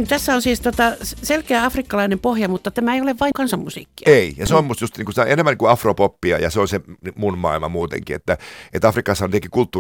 Tässä on siis selkeä afrikkalainen pohja, mutta tämä ei ole vain kansanmusiikkia. Ei, ja se on musta just enemmän kuin afropoppia, ja se on se mun maailma muutenkin, että Afrikassa on tietenkin